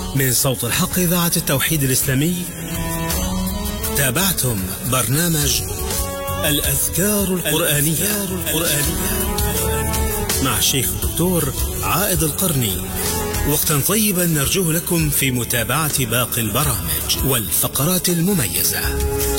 من صوت الحق إذاعة التوحيد الإسلامي تابعتم برنامج الأذكار القرآنية مع الشيخ الدكتور عائد القرني. وقتا طيبا نرجوه لكم في متابعة باقي البرامج والفقرات المميزة.